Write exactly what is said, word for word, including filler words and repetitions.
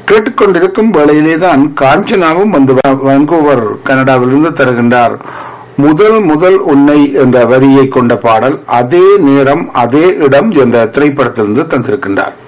கேட்டுக்கொண்டிருக்கும் வேளையிலேதான் காஞ்சனாவும் வந்து வான்கூவர் கனடாவிலிருந்து தருகின்றார். முதல் முதல் உன்னை என்ற வரியை கொண்ட பாடல் அதே நேரம் அதே இடம் என்ற திரைப்படத்திலிருந்து தந்திருக்கின்றார்.